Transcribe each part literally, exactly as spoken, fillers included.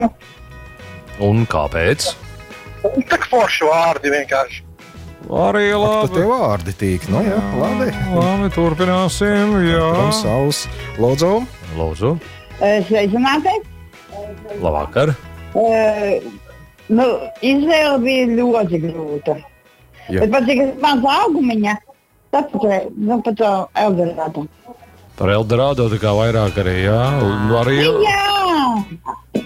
Un kāpēc? Un tak forši vārdi vienkārši. Arī labi. Tad tie vārdi tīk. Nu jā, labi. Labi, turpināsim. Jā. Protams, savs. Lūdzu. Lūdzu. Sveicināti. Labvakar. Uh, nu, izvēle bija ļoti grūta. Jā. Bet pat cik mans augumiņa, tāpēc, nu, par to Eldorado. Par Eldorado tā kā vairāk arī, jā. Un arī... Jā!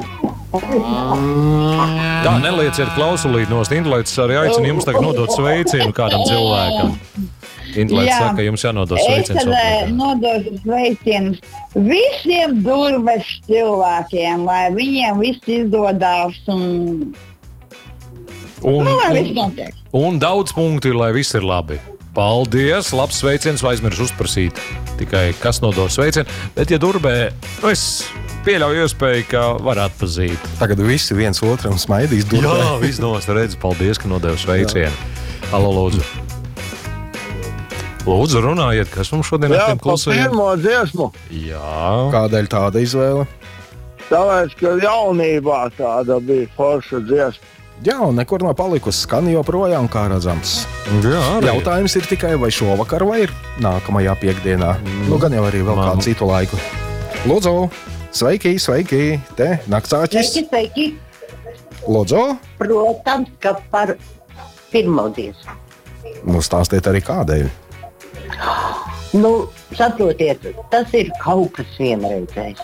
Tā, nelieciet klausulīt nost. Indulēts arī aicina jums tagad nodot sveicienu kādam cilvēkam. Indulēts saka, jums jānodot sveiciens. Es tad nodotu sveicienus visiem durves cilvēkiem, lai viņiem viss izdodās un... Un, nu, lai un, viss notiek. un daudz punktu ir, lai viss ir labi. Paldies, labs sveiciens, vai aizmirsu uzprasīt tikai kas nodos sveicienu. Bet, ja durbē, nu es pieļauju iespēju, ka var atpazīt. Tagad visi viens otram smaidīs durbē. Jā, viss nos redz, paldies, ka nodevu sveicienu. Halo, lūdzu. Lūdzu, runājiet, kas mums šodien ar tiem klusējiem? Jā, pa pirmo dziesmu. Jā. Kādēļ tāda izvēle? Tāpēc, ka jaunībā tāda bija forša dziesma. Jā, un nekur nav palikusi. Skan joprojām, kā redzams. Jā, arī. Jautājums ir tikai, vai šovakar vai ir nākamajā piekdienā. Mm. Nu, gan jau arī vēl Man. kādu citu laiku. Lūdzu, sveiki, sveiki, te naktsāķis. Sveiki, sveiki. Lūdzu. Protams, ka par pirmo dziesmu. Nu, stāstiet arī kādēļ. Nu, saprotiet, tas ir kaut kas vienreizējs.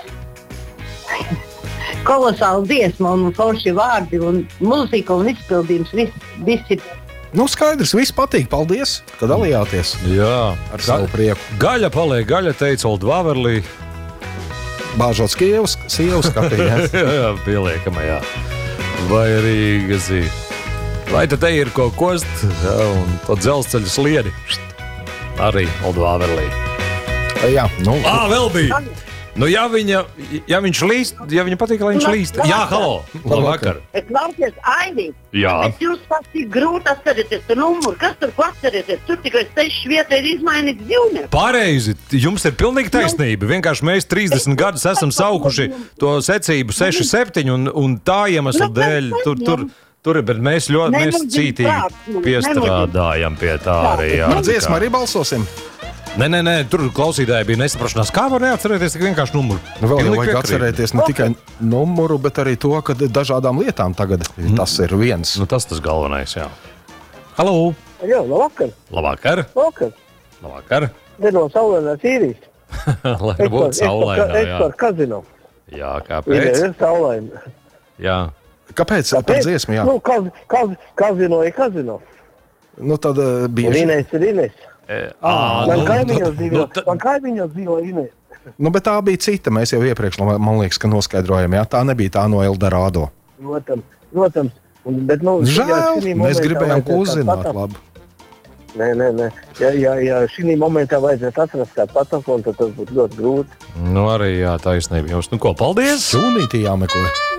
Kolosāla dziesma un forši vārdi un mūzika un izpildījums, viss, viss ir. Nu, skaidrs, viss patīk. Paldies, ka dalījāties. Jā. Ar savu prieku. Gaļa paliek, gaļa teica Oldvāverlī. Bāžot Kievas, sievas skatījās. Jā, pieliekamajā. Vai arī, gazī. Vai tad te ir ko kost, jā, un to dzelzceļa sliedi. Arī Oldvāverlī. Jā, nu. Ā, vēl bija. Nu, ja, viņa, ja viņš līst, ja viņa patīk, lai viņš līst. Jā, halo, labvakar. Klausies, Aini, Jā. bet jūs pats ir grūti atcerieties tur numuru. Kas tur ko atcerieties? Tur tikai seši vieta ir izmainīts dzīvnieks. Pareizi, jums ir pilnīgi taisnība. Vienkārši mēs trīsdesmit gadus esam saukuši to secību seši septiņi un, un tā iemesla dēļ tur, tur, tur, bet mēs ļoti mēs cītīgi piestrādājam pie tā arī. Jā. Ar dziesmu arī balsosim. Nē, nē, nē, tur klausītāji bija nesaprašanās. Kā var neatcerēties tik vienkārši numuru? Nu, vēl jau vajag atcerēties ne tikai numuru, bet arī to, ka dažādām lietām tagad mm. tas ir viens. Nu, tas tas galvenais, jā. Halo! Jā, labvakar. Labvakar! Labvakar. Labvakar! Te no saulainās īrijas. Lai būtu saulainā, jā. Es par kazino. Jā, kāpēc? Ir saulaina. Jā. Kāpēc? Par dziesmu, jā. Nu, kaz, kaz, kazino ir kazino. Nu, tad uh, bieži. Inēs ir Inēs. E, à, man kaimiņos dzīvo, nu, man kaimiņos dzīvo Inēs. Nu, bet tā bija cita. Mēs jau iepriekš, man liekas, ka noskaidrojam. Jā, tā nebija tā no Eldorado. Protams, protams. Un, bet, nu, žēl, mēs gribējām ko uzzināt labi. Nē, nē, nē. Ja, ja, ja šī momentā vajadzētu atrast kādu patakonu, tad tas būtu ļoti grūti. Nu, arī jā, taisnība jums. Nu, ko, paldies! Šūnītī jāmeklē.